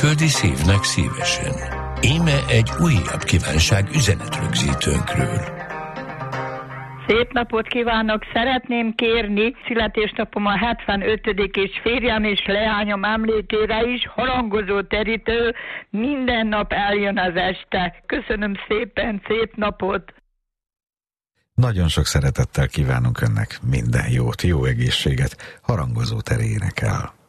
küldi szívnek szívesen. Íme egy újabb kívánság üzenetrögzítőnkről. Szép napot kívánok! Szeretném kérni születésnapom a 75. és férjem és leányom emlékére is, harangozó terítő, minden nap eljön az este. Köszönöm szépen, szép napot! Nagyon sok szeretettel kívánunk önnek minden jót, jó egészséget, harangozó terének el.